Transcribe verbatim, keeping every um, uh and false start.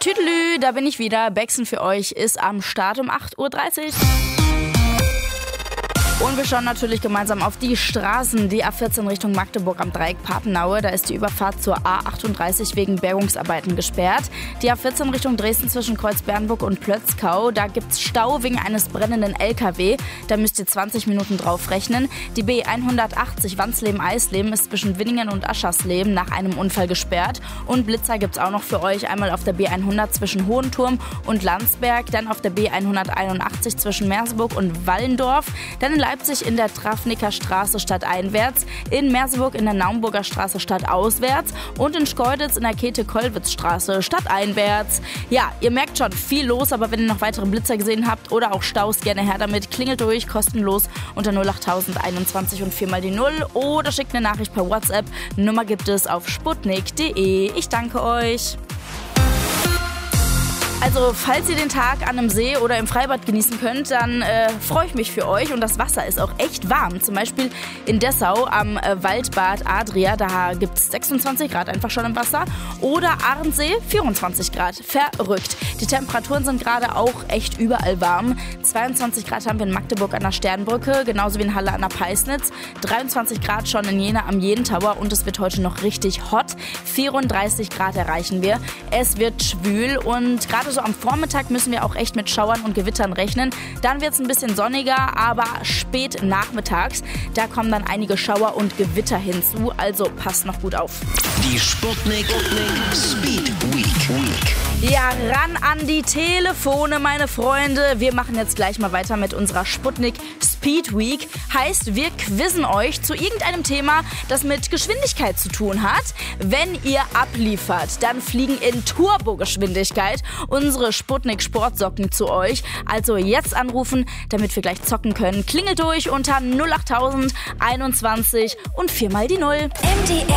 Tüdelü, da bin ich wieder. Bexen für euch ist am Start um acht Uhr dreißig. Und wir schauen natürlich gemeinsam auf die Straßen. Die A vierzehn Richtung Magdeburg am Dreieck Papenaue. Da ist die Überfahrt zur A achtunddreißig wegen Bergungsarbeiten gesperrt. Die A vierzehn Richtung Dresden zwischen Kreuz-Bernburg und Plötzkau. Da gibt's Stau wegen eines brennenden L K W. Da müsst ihr zwanzig Minuten drauf rechnen. Die B hundertachtzig Wansleben-Eisleben ist zwischen Winningen und Aschersleben nach einem Unfall gesperrt. Und Blitzer gibt's auch noch für euch. Einmal auf der B hundert zwischen Hohenturm und Landsberg. Dann auf der B hunderteinundachtzig zwischen Merseburg und Wallendorf. Dann in Leipzig in der Trafniker Straße stadteinwärts, in Merseburg in der Naumburger Straße stadtauswärts und in Schkeuditz in der Käthe-Kollwitz-Straße stadteinwärts. Ja, ihr merkt schon, viel los, aber wenn ihr noch weitere Blitzer gesehen habt oder auch Staus, gerne her damit. Klingelt durch, kostenlos unter null acht tausend einundzwanzig und vier mal die null oder schickt eine Nachricht per WhatsApp. Nummer gibt es auf sputnik punkt de. Ich danke euch. Also, falls ihr den Tag an einem See oder im Freibad genießen könnt, dann äh, freue ich mich für euch. Und das Wasser ist auch echt warm. Zum Beispiel in Dessau am äh, Waldbad Adria, da gibt es sechsundzwanzig Grad einfach schon im Wasser. Oder Ahrensee, vierundzwanzig Grad. Verrückt. Die Temperaturen sind gerade auch echt überall warm. zweiundzwanzig Grad haben wir in Magdeburg an der Sternbrücke, genauso wie in Halle an der Peisnitz. dreiundzwanzig Grad schon in Jena am Jehn Tower und es wird heute noch richtig hot. vierunddreißig Grad erreichen wir. Es wird schwül und gerade so am Vormittag müssen wir auch echt mit Schauern und Gewittern rechnen. Dann wird es ein bisschen sonniger, aber spät nachmittags, da kommen dann einige Schauer und Gewitter hinzu. Also passt noch gut auf. Die Sputnik Speed Week. Week. Ja, ran an die Telefone, meine Freunde. Wir machen jetzt gleich mal weiter mit unserer Sputnik Speed Week. Heißt, wir quizzen euch zu irgendeinem Thema, das mit Geschwindigkeit zu tun hat. Wenn ihr abliefert, dann fliegen in Turbogeschwindigkeit unsere Sputnik Sportsocken zu euch. Also jetzt anrufen, damit wir gleich zocken können. Klingelt durch unter null acht tausend einundzwanzig und vier mal die null. M D R